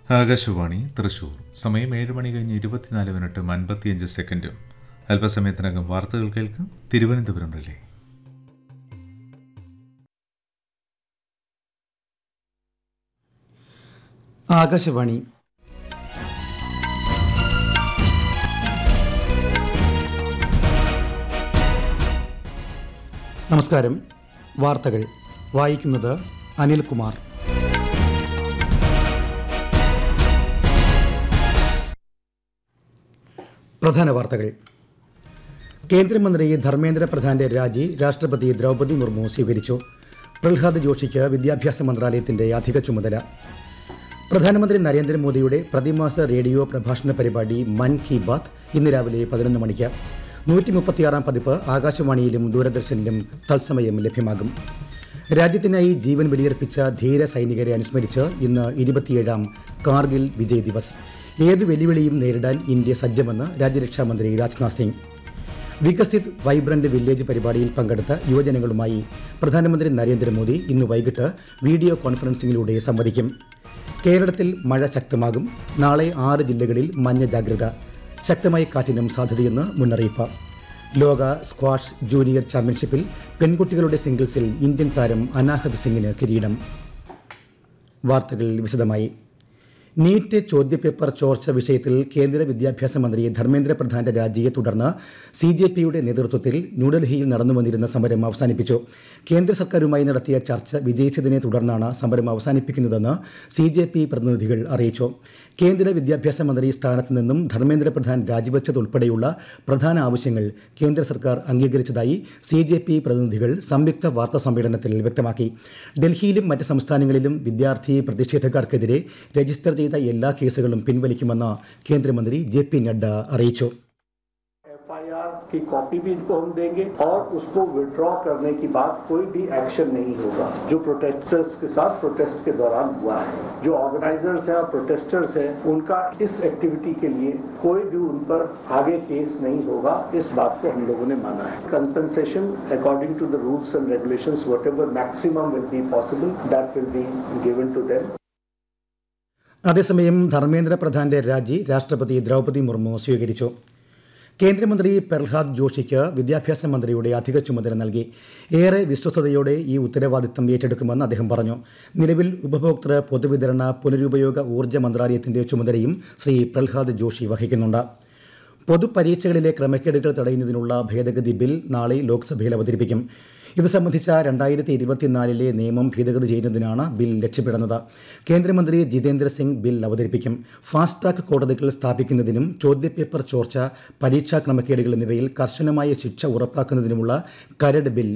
ആകാശവാണി തൃശൂർ. സമയം 7 മണി കഴിഞ്ഞ് 24 മിനിറ്റും 55 സെക്കൻഡും. അല്പസമയത്തിനകം വാർത്തകൾ കേൾക്കും. തിരുവനന്തപുരം റിലേ. ആകാശവാണി. നമസ്കാരം. വാർത്തകൾ വായിക്കുന്നത് അനിൽകുമാർ. പ്രധാന വാർത്തകൾ. കേന്ദ്രമന്ത്രി ധർമ്മേന്ദ്ര പ്രധാന്റെ രാജി രാഷ്ട്രപതി ദ്രൗപദി മുർമു സ്വീകരിച്ചു. പ്രഹ്ലാദ് ജോഷിക്ക് വിദ്യാഭ്യാസ മന്ത്രാലയത്തിന്റെ അധിക ചുമതല. പ്രധാനമന്ത്രി നരേന്ദ്രമോദിയുടെ പ്രതിമാസ റേഡിയോ പ്രഭാഷണ പരിപാടി മൻ കി ബാത്ത് ഇന്ന് രാവിലെ 11 മണിക്ക് 136-ാം പതിപ്പ് ആകാശവാണിയിലും ദൂരദർശനിലും തത്സമയം ലഭ്യമാകും. രാജ്യത്തിനായി ജീവൻ ബലിയർപ്പിച്ച ധീര സൈനികരെ അനുസ്മരിച്ച് ഇന്ന് 27-ാം കാർഗിൽ വിജയ് ദിവസ്. ഏതു വെല്ലുവിളിയും നേരിടാൻ ഇന്ത്യ സജ്ജമെന്ന് രാജ്യരക്ഷാമന്ത്രി രാജ്നാഥ് സിംഗ്. വികസിത് വൈബ്രന്റ് വില്ലേജ് പരിപാടിയിൽ പങ്കെടുത്ത യുവജനങ്ങളുമായി പ്രധാനമന്ത്രി നരേന്ദ്രമോദി ഇന്ന് വൈകിട്ട് വീഡിയോ കോൺഫറൻസിംഗിലൂടെ സംവദിക്കും. കേരളത്തിൽ മഴ ശക്തമാകും. നാളെ 6 ജില്ലകളിൽ മഞ്ഞ ജാഗ്രത. ശക്തമായ കാറ്റിനും സാധ്യതയെന്ന് മുന്നറിയിപ്പ്. ലോക സ്ക്വാഷ് ജൂനിയർ ചാമ്പ്യൻഷിപ്പിൽ പെൺകുട്ടികളുടെ സിംഗിൾസിൽ ഇന്ത്യൻ താരം അനാഹത് സിംഗിന് കിരീടം. വാർത്തകൾ വിശദമായി. നീറ്റ് ചോദ്യപേപ്പർ ചോർച്ച വിഷയത്തിൽ കേന്ദ്ര വിദ്യാഭ്യാസ മന്ത്രി ധർമ്മേന്ദ്ര പ്രധാന്റെ രാജിയെ തുടർന്ന് CJPയുടെ നേതൃത്വത്തിൽ ന്യൂഡൽഹിയിൽ നടന്നുവന്നിരുന്ന സമരം അവസാനിപ്പിച്ചു. കേന്ദ്ര സർക്കാരുമായി നടത്തിയ ചർച്ച വിജയിച്ചതിനെ തുടർന്നാണ് സമരം അവസാനിപ്പിക്കുന്നതെന്ന് CJP പ്രതിനിധികൾ അറിയിച്ചു. കേന്ദ്ര വിദ്യാഭ്യാസ മന്ത്രി സ്ഥാനത്ത് നിന്നും ധർമ്മേന്ദ്ര പ്രധാൻ രാജിവെച്ചതുൾപ്പെടെയുള്ള പ്രധാന ആവശ്യങ്ങൾ കേന്ദ്ര സർക്കാർ അംഗീകരിച്ചതായി CJP പ്രതിനിധികൾ സംയുക്ത വാർത്താ സമ്മേളനത്തിൽ വ്യക്തമാക്കി. ഡൽഹിയിലും മറ്റ് സംസ്ഥാനങ്ങളിലും വിദ്യാർത്ഥി പ്രതിഷേധക്കാർക്കെതിരെ രജിസ്റ്റർ ചെയ്ത എല്ലാ കേസുകളും പിൻവലിക്കുമെന്ന് കേന്ദ്രമന്ത്രി JP നഡ്ഡ അറിയിച്ചു. FIR की कॉपी भी इनको हम देंगे और उसको विड्रॉ करने की बात कोई भी एक्शन नहीं होगा जो प्रोटेस्टर्स के साथ प्रोटेस्ट के दौरान हुआ है. जो ऑर्गेनाइजर्स हैं और प्रोटेस्टर्स हैं उनका इस एक्टिविटी के लिए कोई भी उन पर आगे केस नहीं होगा. इस बात को हम लोगों ने माना है. Compensation according to the rules and regulations whatever maximum will be possible that will be given to them. അതേസമയം ധർമ്മേന്ദ്ര പ്രധാന്റെ രാജി രാഷ്ട്രപതി ദ്രൗപദി മുർമു സ്വീകരിച്ചു. കേന്ദ്രമന്ത്രി പ്രഹ്ലാദ് ജോഷിക്ക് വിദ്യാഭ്യാസ മന്ത്രിയുടെ അധിക ചുമതല നൽകി. ഏറെ വിശ്വസ്തയോടെ ഈ ഉത്തരവാദിത്തം ഏറ്റെടുക്കുമെന്ന് അദ്ദേഹം പറഞ്ഞു. നിലവിൽ ഉപഭോക്തൃ പൊതുവിതരണ പുനരുപയോഗ ഊർജ്ജ മന്ത്രാലയത്തിന്റെ ചുമതലയും ശ്രീ പ്രഹ്ലാദ് ജോഷി വഹിക്കുന്നുണ്ട്. പൊതുപരീക്ഷകളിലെ ക്രമക്കേടുകൾ തടയുന്നതിനുള്ള ഭേദഗതി ബിൽ നാളെ ലോക്സഭയിൽ അവതരിപ്പിക്കും. ഇത് സംബന്ധിച്ച 2024 നിയമം ഭേദഗതി ചെയ്യുന്നതിനാണ് ബിൽ ലക്ഷ്യമിടുന്നത്. കേന്ദ്രമന്ത്രി ജിതേന്ദ്ര സിംഗ് ബിൽ അവതരിപ്പിക്കും. ഫാസ്റ്റ് ട്രാക്ക് കോടതികൾ സ്ഥാപിക്കുന്നതിനും ചോദ്യപേപ്പർ ചോർച്ച, പരീക്ഷാ ക്രമക്കേടുകൾ എന്നിവയിൽ കർശനമായ ശിക്ഷ ഉറപ്പാക്കുന്നതിനുമുള്ള കരട് ബിൽ